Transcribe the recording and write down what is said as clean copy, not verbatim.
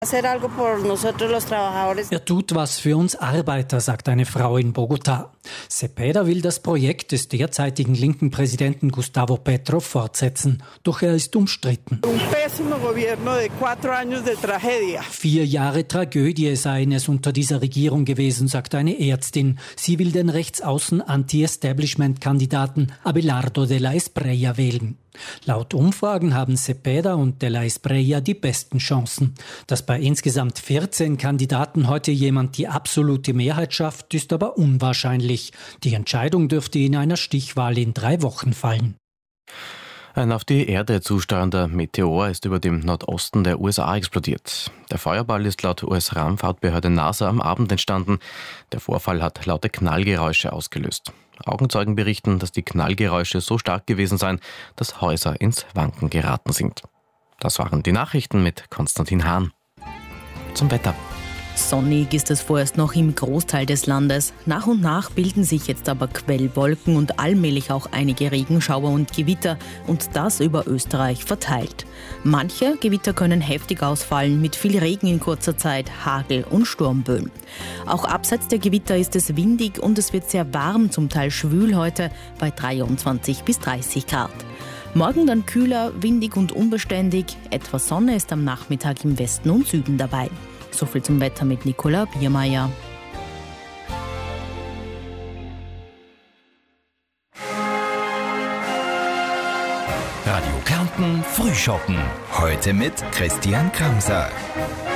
Er tut was für uns Arbeiter, sagt eine Frau in Bogotá. Cepeda will das Projekt des derzeitigen linken Präsidenten Gustavo Petro fortsetzen, doch er ist umstritten. 4 Jahre Tragödie seien es unter dieser Regierung gewesen, sagt eine Ärztin. Sie will den rechtsaußen Anti-Establishment-Kandidaten Abelardo de la Espriella wählen. Laut Umfragen haben Cepeda und de la Espriella die besten Chancen. Dass bei insgesamt 14 Kandidaten heute jemand die absolute Mehrheit schafft, ist aber unwahrscheinlich. Die Entscheidung dürfte in einer Stichwahl in 3 Wochen fallen. Ein auf die Erde zusteuernder Meteor ist über dem Nordosten der USA explodiert. Der Feuerball ist laut US-Raumfahrtbehörde NASA am Abend entstanden. Der Vorfall hat laute Knallgeräusche ausgelöst. Augenzeugen berichten, dass die Knallgeräusche so stark gewesen seien, dass Häuser ins Wanken geraten sind. Das waren die Nachrichten mit Konstantin Hahn. Zum Wetter. Sonnig ist es vorerst noch im Großteil des Landes. Nach und nach bilden sich jetzt aber Quellwolken und allmählich auch einige Regenschauer und Gewitter und das über Österreich verteilt. Manche Gewitter können heftig ausfallen mit viel Regen in kurzer Zeit, Hagel und Sturmböen. Auch abseits der Gewitter ist es windig und es wird sehr warm, zum Teil schwül heute bei 23 bis 30 Grad. Morgen dann kühler, windig und unbeständig. Etwas Sonne ist am Nachmittag im Westen und Süden dabei. So viel zum Wetter mit Nicola Biermeier. Radio Kärnten Frühschoppen. Heute mit Christian Kramser.